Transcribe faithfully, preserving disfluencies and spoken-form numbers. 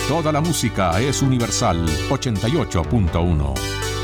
Toda la música es Universal ochenta y ocho punto uno.